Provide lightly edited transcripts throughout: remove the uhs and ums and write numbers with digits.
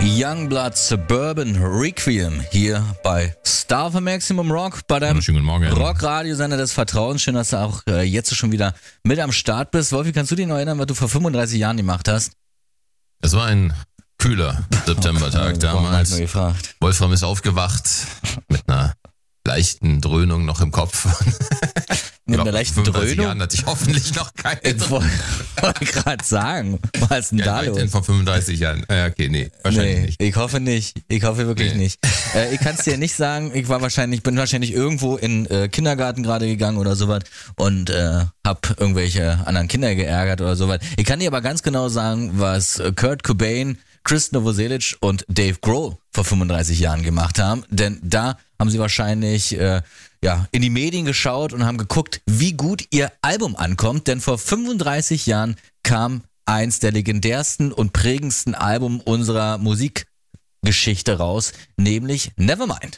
Youngblood Suburban Requiem hier bei Star of Maximum Rock, bei deinem Rockradiosender des Vertrauens. Schön, dass du auch jetzt schon wieder mit am Start bist. Wolfi, kannst du dich noch erinnern, was du vor 35 Jahren gemacht hast? Es war ein kühler Septembertag damals. Wolfram ist aufgewacht mit einer leichten Dröhnung noch im Kopf. Mit einer leichten Dröhnung? Jahren hatte ich hoffentlich noch keine. Ich wollte gerade sagen, was ist denn da los? Denn vor 35 Jahren? Okay, nee, wahrscheinlich nicht. Ich hoffe nicht. Ich hoffe wirklich nicht. Ich kann es dir nicht sagen. Ich bin wahrscheinlich irgendwo in Kindergarten gerade gegangen oder sowas und hab irgendwelche anderen Kinder geärgert oder sowas. Ich kann dir aber ganz genau sagen, was Kurt Cobain, Chris Novoselic und Dave Grohl vor 35 Jahren gemacht haben, denn da haben sie wahrscheinlich in die Medien geschaut und haben geguckt, wie gut ihr Album ankommt, denn vor 35 Jahren kam eins der legendärsten und prägendsten Alben unserer Musikgeschichte raus, nämlich Nevermind.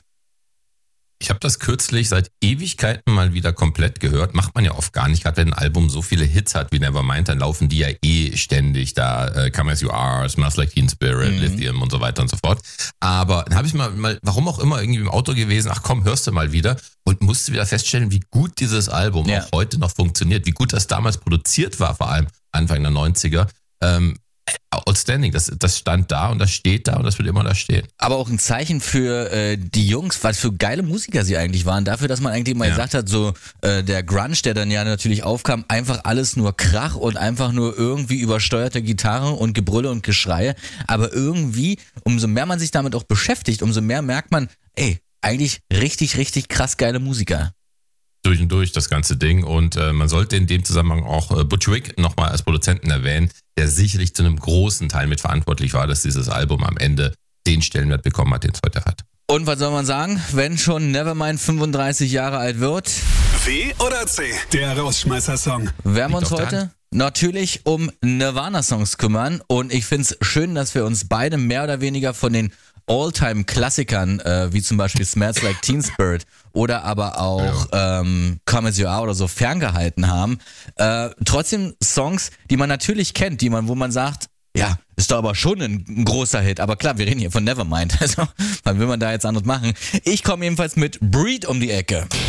Ich habe das kürzlich seit Ewigkeiten mal wieder komplett gehört. Macht man ja oft gar nicht. Gerade wenn ein Album so viele Hits hat wie Nevermind, dann laufen die ja ständig da. Come As You Are, Smells Like Teen Spirit, Lithium und so weiter und so fort. Aber dann habe ich mal, warum auch immer, irgendwie im Auto gewesen, ach komm, hörst du mal wieder. Und musste wieder feststellen, wie gut dieses Album auch heute noch funktioniert. Wie gut das damals produziert war, vor allem Anfang der 90er. Outstanding, das stand da und das steht da und das wird immer da stehen. Aber auch ein Zeichen für die Jungs, was für geile Musiker sie eigentlich waren. Dafür, dass man eigentlich mal gesagt hat, so der Grunge, der dann ja natürlich aufkam, einfach alles nur Krach und einfach nur irgendwie übersteuerte Gitarre und Gebrülle und Geschreie. Aber irgendwie, umso mehr man sich damit auch beschäftigt, umso mehr merkt man, eigentlich richtig, richtig krass geile Musiker. Durch und durch das ganze Ding und man sollte in dem Zusammenhang auch Butch Vig nochmal als Produzenten erwähnen, der sicherlich zu einem großen Teil mitverantwortlich war, dass dieses Album am Ende den Stellenwert bekommen hat, den es heute hat. Und was soll man sagen, wenn schon Nevermind 35 Jahre alt wird? W oder C, der Rausschmeißer-Song. Werden wir uns heute natürlich um Nirvana-Songs kümmern und ich finde es schön, dass wir uns beide mehr oder weniger von den All-Time-Klassikern, wie zum Beispiel Smells Like Teen Spirit oder aber auch Come As You Are oder so ferngehalten haben. Trotzdem Songs, die man natürlich kennt, wo man sagt, ja, ist doch aber schon ein großer Hit. Aber klar, wir reden hier von Nevermind. Also, was will man da jetzt anderes machen? Ich komme jedenfalls mit Breed um die Ecke.